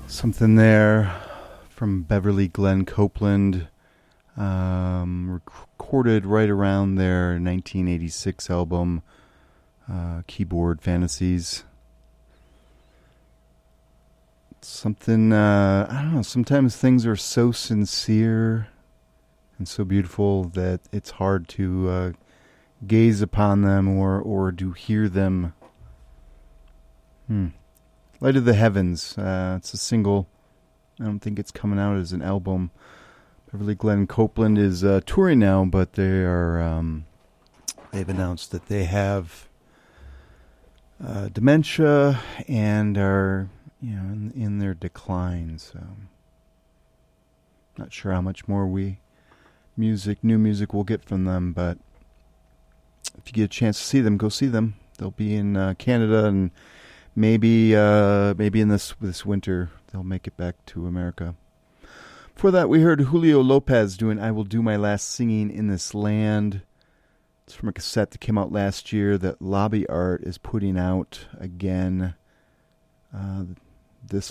Something there from Beverly Glenn Copeland, recorded right around their 1986 album, Keyboard Fantasies. Something, I don't know, sometimes things are so sincere and so beautiful that it's hard to gaze upon them or to hear them. Light of the Heavens. It's a single. I don't think it's coming out as an album. Beverly Glenn Copeland is touring now, but they've announced that they have dementia and are in their decline. So not sure how much more new music we'll get from them, but if you get a chance to see them, go see them. They'll be in Canada, and maybe in this winter they'll make it back to America. Before that, we heard Julio Lopez doing "I Will Do My Last Singing in This Land." It's from a cassette that came out last year that Lobby Art is putting out again this